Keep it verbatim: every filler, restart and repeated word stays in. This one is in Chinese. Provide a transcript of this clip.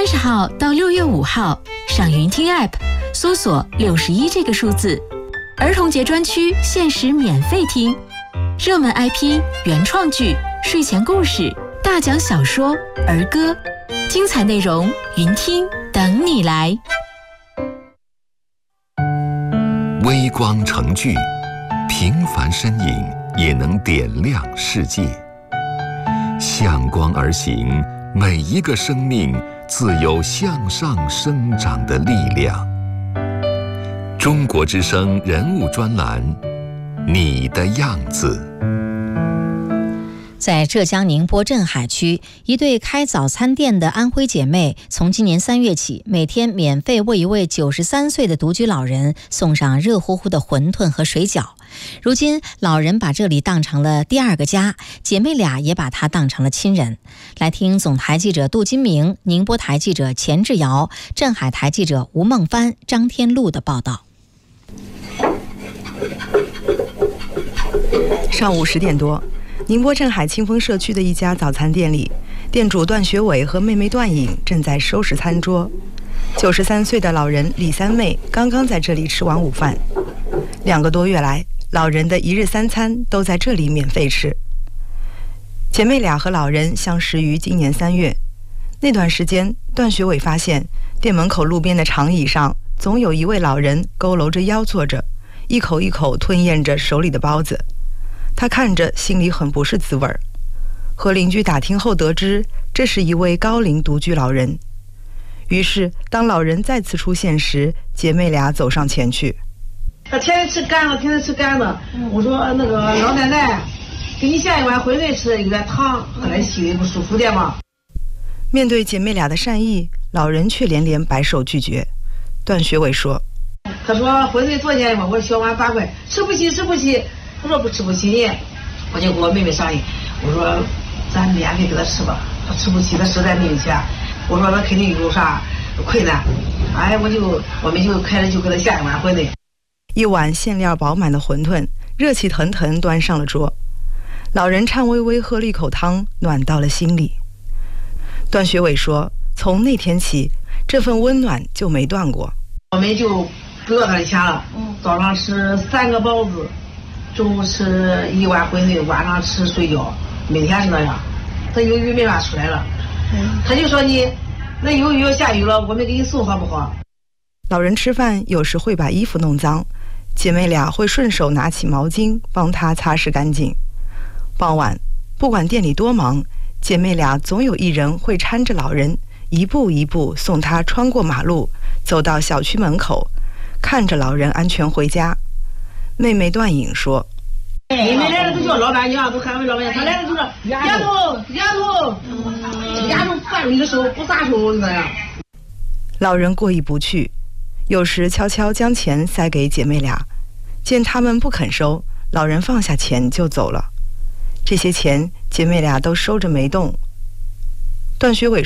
三十号到六月五号，上云听 App 搜索六十一这个数字，儿童节专区限时免费听，热门 I P、原创剧、睡前故事、大讲小说、儿歌，精彩内容云听等你来。 微光成炬，平凡身影也能点亮世界。向光而行，每一个生命自有向上生长的力量。中国之声人物专栏，你的样子。 在浙江宁波镇海区，一对开早餐店的安徽姐妹，从今年三月起，每天免费为一位九十三岁的独居老人送上热乎乎的馄饨和水饺。如今，老人把这里当成了第二个家，姐妹俩也把他当成了亲人。来听总台记者杜金明、宁波台记者钱志尧、镇海台记者吴梦帆、张天禄的报道。 上午十点多，宁波镇海清风社区的一家早餐店里，店主段学伟和妹妹段颖正在收拾餐桌。九十三岁的老人李三妹刚刚在这里吃完午饭。两个多月来，老人的一日三餐都在这里免费吃。姐妹俩和老人相识于今年三月，那段时间，段学伟发现店门口路边的长椅上总有一位老人佝偻着腰坐着，一口一口吞咽着手里的包子。他看着心里很不是滋味儿。和邻居打听后得知，这是一位高龄独居老人。于是当老人再次出现时，姐妹俩走上前去。 他天天吃干的，天天吃干的。我说那个老奶奶，给你下一碗馄饨吃，有点烫，后来心里不舒服点嘛。 面对姐妹俩的善意，老人却连连摆手拒绝。段学伟说：“ 他说馄饨多少钱嘛？我说小碗八块，吃不起，吃不起。他说不吃不起你，我就跟我妹妹商议，我说咱免费给他吃吧，他吃不起，他实在没有钱。我说他肯定有啥困难，哎，我就我们就开始就给他下一碗馄饨。” 一碗馅料饱满的馄饨，热气腾腾端上了桌。老人颤巍巍喝了一口汤，暖到了心里。段学伟说：“从那天起，这份温暖就没断过。 我们就不要他的钱了，早上吃三个包子，中午吃一碗馄饨，晚上吃水饺，每天是那样。他鱿鱼没法出来了，他就说你那鱿鱼要下雨了，我们给你送好不好？” 老人吃饭有时会把衣服弄脏，姐妹俩会顺手拿起毛巾帮他擦拭干净。傍晚，不管店里多忙，姐妹俩总有一人会搀着老人，一步一步送他穿过马路，走到小区门口，看着老人安全回家。妹妹段颖说：“ 你们来了都叫老板娘，都喊我老板娘，他来了就说丫头丫头丫头饭里的手不撒手那样。” 老人过意不去，有时悄悄将钱塞给姐妹俩，见他们不肯收，老人放下钱就走了。这些钱姐妹俩都收着没动。段学伟